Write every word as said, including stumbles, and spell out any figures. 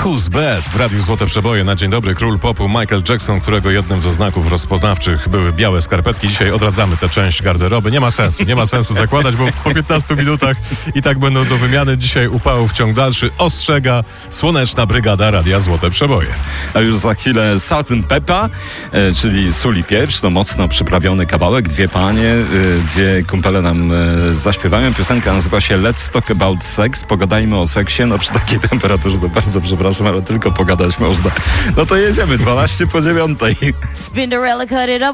Who's Bad w Radiu Złote Przeboje. Na dzień dobry król popu Michael Jackson, którego jednym ze znaków rozpoznawczych były białe skarpetki. Dzisiaj odradzamy tę część garderoby. Nie ma sensu, nie ma sensu zakładać, bo po piętnastu minutach i tak będą do wymiany. Dzisiaj upałów ciąg dalszy ostrzega Słoneczna Brygada Radia Złote Przeboje. A już za chwilę Salt and Pepper, e, czyli sól i pieprz, to mocno przyprawiony kawałek. Dwie panie, e, dwie kumpele nam e, zaśpiewają. Piosenka nazywa się Let's Talk About Sex. Pogadajmy o seksie. No przy takiej temperaturze to bardzo przepraszam, ale tylko pogadać można. No to jedziemy, dwanaście po dziewiątej. Spinderella cut it up.